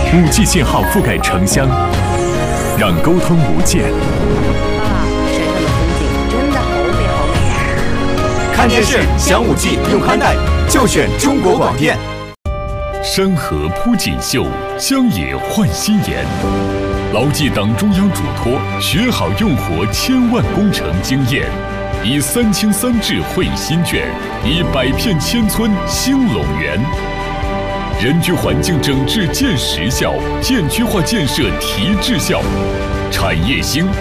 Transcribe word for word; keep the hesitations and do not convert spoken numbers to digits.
五 G 信号覆盖城乡，让沟通无界。 啊，山上的风景真的好美好美啊！ 看电视享五 G 用宽带，就选中国广电。 山河铺锦绣，乡野换新颜。牢记党中央嘱托，学好用活千万工程经验，以三清三治绘新卷，以百片千村兴陇园。人居环境整治见实效，建区化建设提质效，产业兴。